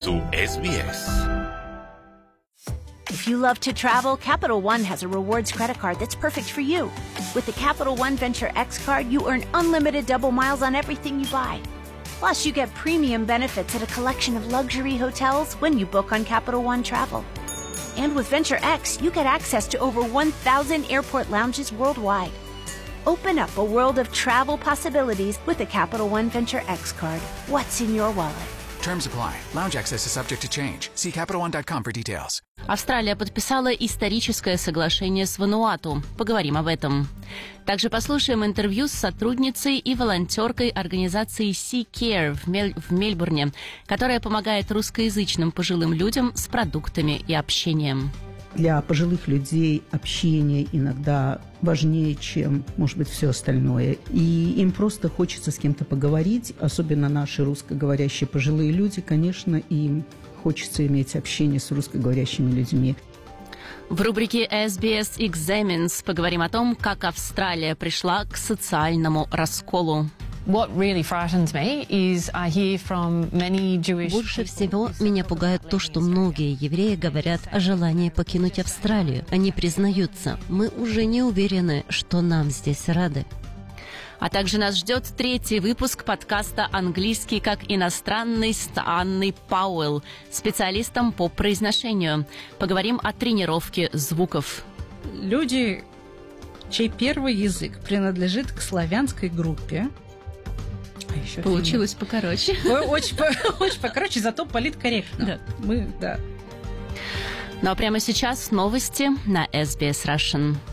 su SBS. If you love to travel, Capital One has a rewards credit card that's perfect for you. With the Capital One Venture X card, you earn unlimited double miles on everything you buy. Plus, you get premium benefits at a collection of luxury hotels when you book on Capital One Travel. And with Venture X, you get access to over 1,000 airport lounges worldwide. Open up a world of travel possibilities with the Capital One Venture X card. What's in your wallet? Terms apply. Lounge access is subject to change. See CapitalOne.com for details. Австралия подписала историческое соглашение с Вануату. Поговорим об этом. Также послушаем интервью с сотрудницей и волонтеркой организации Sea Care в Мельбурне, которая помогает русскоязычным пожилым людям с продуктами и общением. Для пожилых людей общение иногда важнее, чем, может быть, все остальное. И им просто хочется с кем-то поговорить, особенно наши русскоговорящие пожилые люди, конечно, им хочется иметь общение с русскоговорящими людьми. В рубрике SBS Examines поговорим о том, как Австралия пришла к социальному расколу. Больше всего меня пугает то, что многие евреи говорят о желании покинуть Австралию. Они признаются, мы уже не уверены, что нам здесь рады. А также нас ждет 3-й выпуск подкаста «Английский как иностранный» с Анной Пауэлл, специалистом по произношению. Поговорим о тренировке звуков. Люди, чей первый язык принадлежит к славянской группе, Получилось покороче. Очень покороче, зато политкорректно. Да. Ну а прямо сейчас новости на SBS Russian.